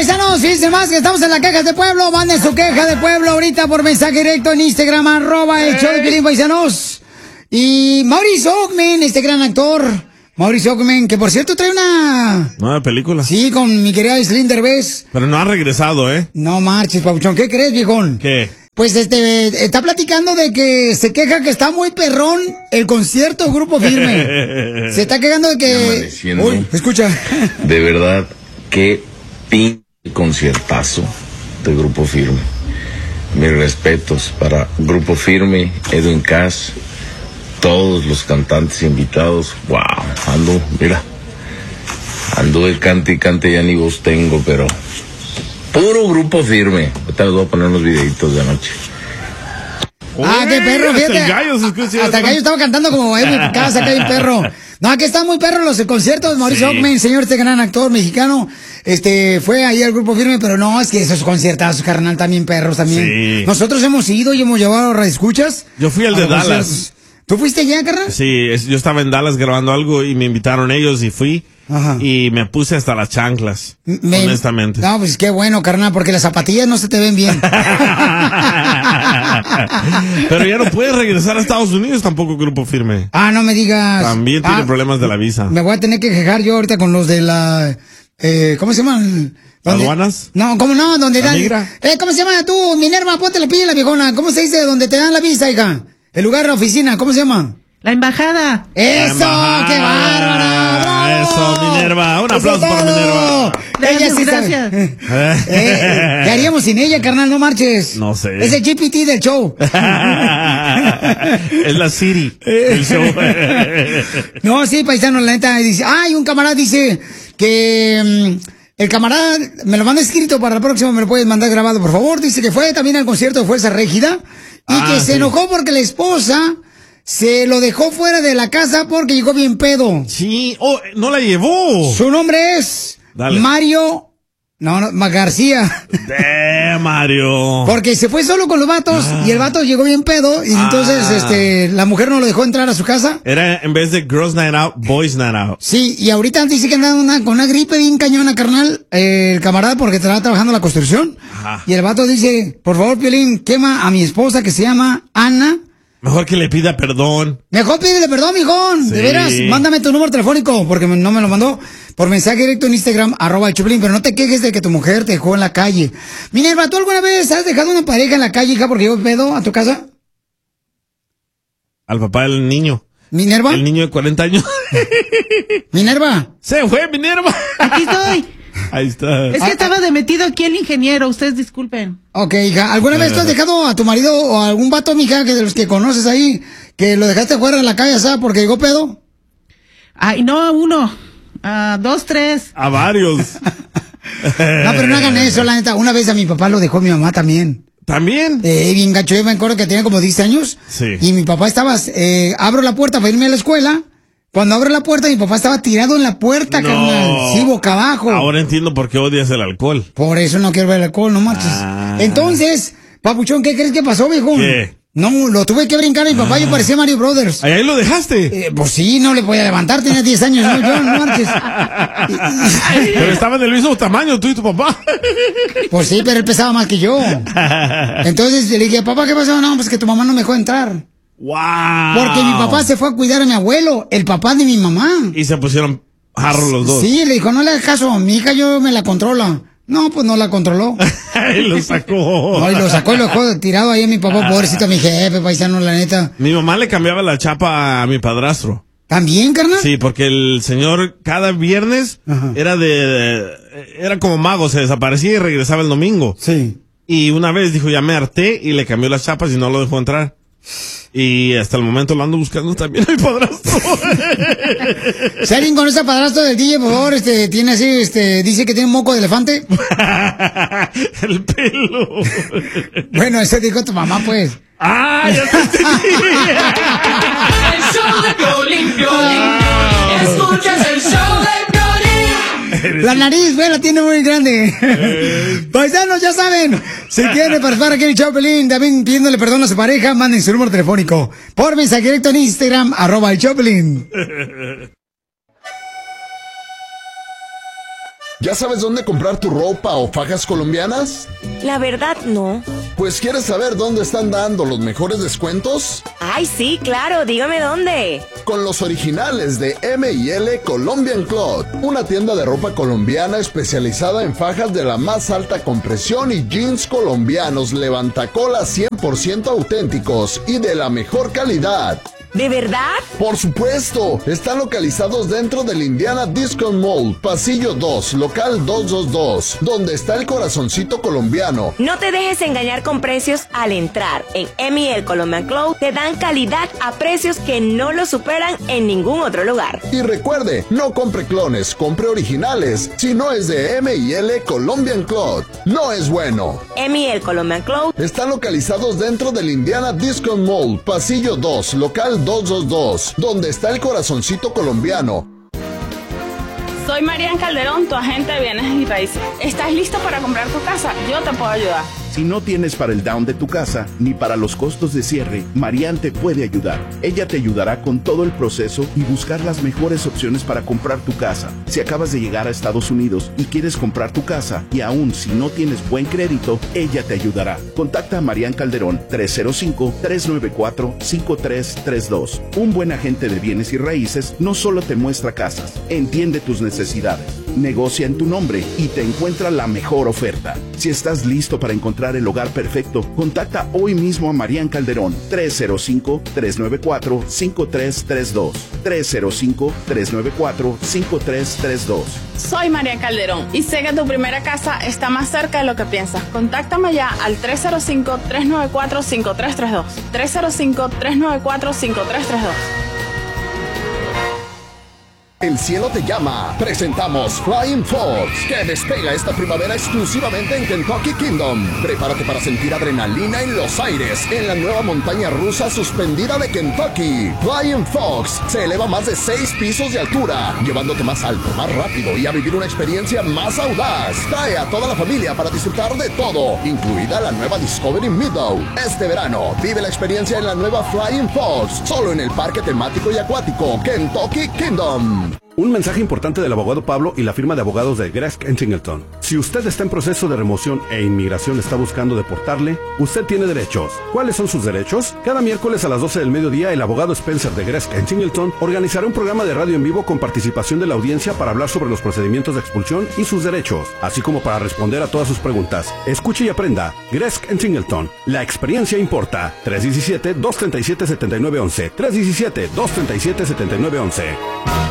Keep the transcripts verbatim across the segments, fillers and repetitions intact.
paisanos, fíjense más que estamos en la queja de pueblo. Manden su queja de pueblo ahorita por mensaje directo en Instagram, arroba el show de Piolín, paisanos. Y Mauricio Ockman, este gran actor, Mauricio Ockman, que por cierto trae una... Nueva película. Sí, con mi querida Aislinn Derbez. Pero no ha regresado, ¿eh? No marches, papuchón. ¿Qué crees, viejón? ¿Qué? Pues este, está platicando de que se queja que está muy perrón el concierto Grupo Firme. Se está quejando de que... Uy, escucha. De verdad, qué pin conciertazo de Grupo Firme. Mis respetos para Grupo Firme, Edwin Cass, todos los cantantes invitados. Wow, ando, mira, ando de cante y cante, ya ni voz tengo, pero puro Grupo Firme. Ahorita les voy a poner unos videitos de anoche. Ah, qué perro, fíjate. Hasta el gallo se escucha. Hasta el gallo estaba cantando como Edwin Cass, acá hay un perro. No, aquí están muy perros los conciertos. Mauricio Sí. Ockman, señor, este gran actor mexicano, este, fue ahí al Grupo Firme, pero no, es que esos conciertazos, carnal, también perros también. Sí. Nosotros hemos ido y hemos llevado a escuchas. Yo fui al de Dallas. ¿Tú fuiste allá, carnal? Sí, es- yo estaba en Dallas grabando algo y me invitaron ellos y fui. Ajá. Y me puse hasta las chanclas, Me- honestamente. No, pues qué bueno, carnal, porque las zapatillas no se te ven bien. Pero ya no puedes regresar a Estados Unidos tampoco, Grupo Firme. Ah, no me digas. También tiene Ah, problemas de la visa. Me voy a tener que quejar yo ahorita con los de la... Eh, ¿Cómo se llaman? ¿Dónde- ¿Aduanas? No, ¿cómo no? ¿Dónde ¿La dan? migra? Eh, ¿Cómo se llama tú, Minerva? Ponte la pila, viejona. ¿Cómo se dice donde te dan la visa, hija? El lugar, la oficina, ¿cómo se llama? La embajada. ¡Eso! Embajada. ¡Qué bárbara! ¡Bravo! Eso, Minerva. Un Eso aplauso es para todo. Minerva. Ella sí Gracias, sabe. Eh, ¿Qué haríamos sin ella, carnal? No marches. No sé. Es el G P T del show. Es la Siri del show. No, sí, paisano, la neta, dice, ay, un camarada dice que mm, el camarada, me lo manda escrito para el próximo, me lo puedes mandar grabado, por favor, dice que fue también al concierto de Fuerza Régida y Ah, que se sí. enojó porque la esposa se lo dejó fuera de la casa porque llegó bien pedo. Sí, oh, no la llevó. Su nombre es Dale. Mario, no, no, Ma- García. De Mario. Porque se fue solo con los vatos y el vato llegó bien pedo y Ah. entonces este la mujer no lo dejó entrar a su casa. Era en vez de Girls Night Out, Boys Night Out. Sí, y ahorita dice que anda una, con una gripe bien cañona, carnal, eh, el camarada porque estaba trabajando en la construcción. Ajá. Y el vato dice, por favor, Piolín, quema a mi esposa que se llama Ana. Mejor que le pida perdón. Mejor pídele perdón, mijón. De Sí. veras, mándame tu número telefónico, porque me- no me lo mandó por mensaje directo en Instagram, arroba el Choplin, pero no te quejes de que tu mujer te dejó en la calle. Minerva, ¿tú alguna vez has dejado una pareja en la calle, hija, porque llegó pedo a tu casa? Al papá del niño. ¿Minerva? El niño de cuarenta años. ¿Minerva? Se fue, Minerva. Aquí estoy. Ahí está. Es que estaba de metido aquí el ingeniero, ustedes disculpen. Ok, hija, ¿alguna vez tú has dejado a tu marido o a algún vato, mija, que de los que conoces ahí, que lo dejaste fuera en la calle, ¿sabes? Porque llegó pedo? Ay, no, uno. Ah, dos, tres. A varios. No, pero no hagan eso, la neta. Una vez a mi papá lo dejó mi mamá también. ¿También? Eh, bien gacho, yo me acuerdo que tenía como diez años. Sí. Y mi papá estaba, eh, abro la puerta para irme a la escuela. Cuando abro la puerta, mi papá estaba tirado en la puerta, No. carnal. Sí, boca abajo. Ahora entiendo por qué odias el alcohol. Por eso no quiero ver el alcohol, no marches. Ah. Entonces, papuchón, ¿qué crees que pasó, viejo? ¿Qué? No, lo tuve que brincar a mi papá, yo parecía Mario Brothers. Ahí, ahí lo dejaste. Eh, pues sí, no le podía levantar, tenía diez años, no, yo, no marches. Pero estaban del mismo tamaño, tú y tu papá. Pues sí, pero él pesaba más que yo. Entonces le dije, papá, ¿qué pasó? No, pues que tu mamá no me dejó entrar. ¡Wow! Porque mi papá se fue a cuidar a mi abuelo, el papá de mi mamá. Y se pusieron jarros los dos. Sí, le dijo, no le hagas caso, mi hija yo me la controla. No, pues no la controló. Y lo sacó. No, y lo sacó y lo dejó tirado ahí a mi papá, pobrecito, mi jefe, paisano, la neta. Mi mamá le cambiaba la chapa a mi padrastro. ¿También, carnal? Sí, porque el señor cada viernes Ajá. era de... Era como mago, se desaparecía y regresaba el domingo. Sí. Y una vez dijo, ya me harté y le cambió las chapas y no lo dejó entrar. Y hasta el momento lo ando buscando también a mi padrastro. Si alguien conoce a padrastro del D J, por favor, este, tiene así, este, dice que tiene un moco de elefante. El pelo. Bueno, eso dijo tu mamá, pues. ¡Ah, ya te entendí! El show de Piolín, Piolín. Escuchas el show de Piolín. La nariz, ve, la tiene muy grande. Paisanos, ya saben, si quieren participar aquí en el Choplin, también pidiéndole perdón a su pareja, manden su número telefónico por mensaje directo en Instagram, arroba el Choplin. ¿Ya sabes dónde comprar tu ropa o fajas colombianas? La verdad, no. Pues, ¿quieres saber dónde están dando los mejores descuentos? Ay, sí, claro, dígame dónde. Con los originales de M y L Colombian Cloth, una tienda de ropa colombiana especializada en fajas de la más alta compresión y jeans colombianos levantacolas cien por ciento auténticos y de la mejor calidad. ¿De verdad? Por supuesto, están localizados dentro del Indiana Discount Mall, pasillo dos, local doscientos veintidós, donde está el corazoncito colombiano. No te dejes engañar con precios al entrar. En M y L Colombian Cloth te dan calidad a precios que no lo superan en ningún otro lugar. Y recuerde, no compre clones, compre originales. Si no es de M y L Colombian Cloth, no es bueno. M y L Colombian Cloth están localizados dentro del Indiana Discount Mall, pasillo dos, local doscientos veintidós, donde está el corazoncito colombiano. Soy Marian Calderón, tu agente de bienes y raíces. ¿Estás listo para comprar tu casa? Yo te puedo ayudar. Si no tienes para el down de tu casa, ni para los costos de cierre, Marian te puede ayudar. Ella te ayudará con todo el proceso y buscar las mejores opciones para comprar tu casa. Si acabas de llegar a Estados Unidos y quieres comprar tu casa, y aún si no tienes buen crédito, ella te ayudará. Contacta a Marian Calderón, tres cero cinco, tres nueve cuatro, cinco tres tres dos. Un buen agente de bienes y raíces no solo te muestra casas, entiende tus necesidades, negocia en tu nombre y te encuentra la mejor oferta. Si estás listo para encontrar el hogar perfecto, contacta hoy mismo a Marian Calderón, tres cero cinco, tres nueve cuatro, cinco tres tres dos, tres cero cinco, tres nueve cuatro, cinco tres tres dos. Soy Marian Calderón y sé que tu primera casa está más cerca de lo que piensas. Contáctame ya al tres cero cinco, tres nueve cuatro, cinco tres tres dos, tres cero cinco, tres nueve cuatro, cinco tres tres dos. El cielo te llama. Presentamos Flying Fox, que despega esta primavera exclusivamente en Kentucky Kingdom. Prepárate para sentir adrenalina en los aires en la nueva montaña rusa suspendida de Kentucky. Flying Fox se eleva más de seis pisos de altura, llevándote más alto, más rápido y a vivir una experiencia más audaz. Trae a toda la familia para disfrutar de todo, incluida la nueva Discovery Meadow. Este verano, vive la experiencia en la nueva Flying Fox, solo en el parque temático y acuático Kentucky Kingdom. Un mensaje importante del abogado Pablo y la firma de abogados de Gresk and Singleton. Si usted está en proceso de remoción e inmigración está buscando deportarle, usted tiene derechos. ¿Cuáles son sus derechos? Cada miércoles a las doce del mediodía, el abogado Spencer de Gresk and Singleton organizará un programa de radio en vivo con participación de la audiencia para hablar sobre los procedimientos de expulsión y sus derechos, así como para responder a todas sus preguntas. Escuche y aprenda. Gresk and Singleton. La experiencia importa. tres uno siete, dos tres siete, siete nueve uno uno. tres uno siete, dos tres siete, siete nueve uno uno.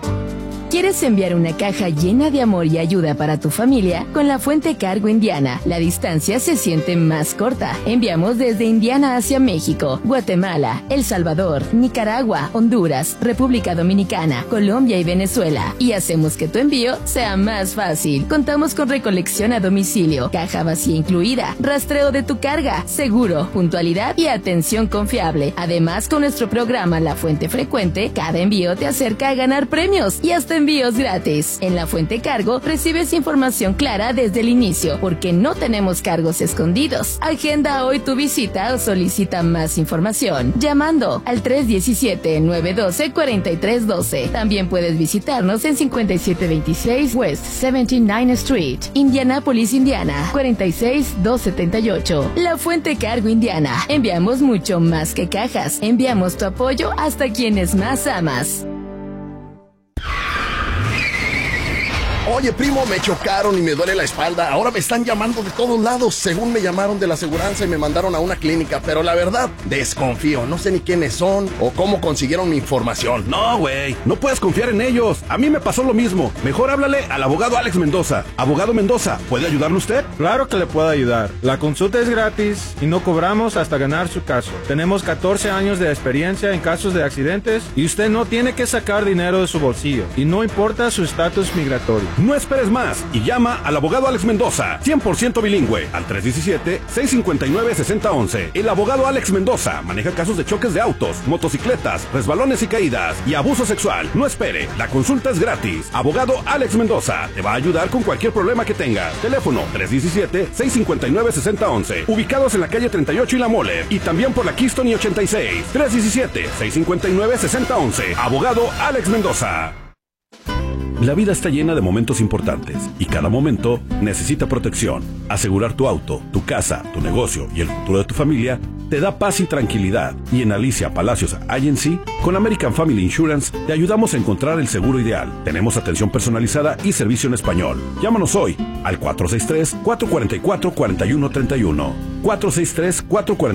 ¿Quieres enviar una caja llena de amor y ayuda para tu familia? Con la Fuente Cargo Indiana, la distancia se siente más corta. Enviamos desde Indiana hacia México, Guatemala, El Salvador, Nicaragua, Honduras, República Dominicana, Colombia y Venezuela. Y hacemos que tu envío sea más fácil. Contamos con recolección a domicilio, caja vacía incluida, rastreo de tu carga, seguro, puntualidad y atención confiable. Además, con nuestro programa La Fuente Frecuente, cada envío te acerca a ganar premios y hasta envíos gratis. En La Fuente Cargo recibes información clara desde el inicio, porque no tenemos cargos escondidos. Agenda hoy tu visita o solicita más información llamando al tres uno siete, nueve uno dos, cuatro tres uno dos. También puedes visitarnos en cincuenta y siete veintiséis West setenta y nueve Street, Indianapolis, Indiana, cuarenta y seis mil doscientos setenta y ocho. La Fuente Cargo Indiana. Enviamos mucho más que cajas. Enviamos tu apoyo hasta quienes más amas. Oye, primo, me chocaron y me duele la espalda. Ahora me están llamando de todos lados. Según me llamaron de la aseguranza y me mandaron a una clínica. Pero la verdad, desconfío. No sé ni quiénes son o cómo consiguieron mi información. No, güey, no puedes confiar en ellos. A mí me pasó lo mismo. Mejor háblale al abogado Alex Mendoza. Abogado Mendoza, ¿puede ayudarle usted? Claro que le puedo ayudar. La consulta es gratis y no cobramos hasta ganar su caso. Tenemos catorce años de experiencia en casos de accidentes y usted no tiene que sacar dinero de su bolsillo. Y no importa su estatus migratorio. No esperes más y llama al abogado Alex Mendoza, cien por ciento bilingüe, al tres uno siete, seis cinco nueve, seis cero uno uno. El abogado Alex Mendoza maneja casos de choques de autos, motocicletas, resbalones y caídas y abuso sexual. No espere, la consulta es gratis. Abogado Alex Mendoza te va a ayudar con cualquier problema que tengas. Teléfono tres uno siete, seis cinco nueve, seis cero uno uno. Ubicados en la calle treinta y ocho y La Mole y también por la Keystone y ochenta y seis. tres uno siete, seis cinco nueve, seis cero uno uno. Abogado Alex Mendoza. La vida está llena de momentos importantes y cada momento necesita protección. Asegurar tu auto, tu casa, tu negocio y el futuro de tu familia te da paz y tranquilidad. Y en Alicia Palacios Agency, con American Family Insurance, te ayudamos a encontrar el seguro ideal. Tenemos atención personalizada y servicio en español. Llámanos hoy al cuatro seis tres, cuatro cuatro cuatro, cuatro uno tres uno. cuatro seis tres, cuatro cuatro